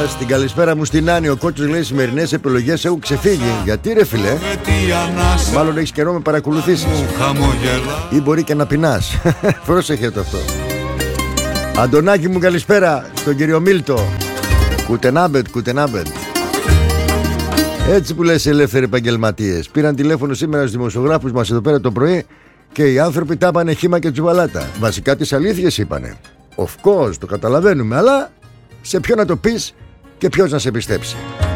Στέλιος, την καλησπέρα μου στην Άννη. Ο κότσος λέει: σημερινές επιλογές έχουν ξεφύγει. Γιατί ρε φιλέ? Μάλλον έχεις καιρό με παρακολουθήσεις. Ή μπορεί και να πεινάς. Πρόσεχε το αυτό. Αντωνάκη μου, καλησπέρα στον κύριο Μίλτο. Κουτενάμπετ. Έτσι που λες, ελεύθεροι επαγγελματίες. Πήραν τηλέφωνο σήμερα στους δημοσιογράφους μας εδώ πέρα το πρωί και οι άνθρωποι τα είπανε χύμα και τσουβαλάτα. Βασικά τις αλήθειες είπανε. Of course, το καταλαβαίνουμε, αλλά σε ποιον να το πεις και ποιος να σε πιστέψει.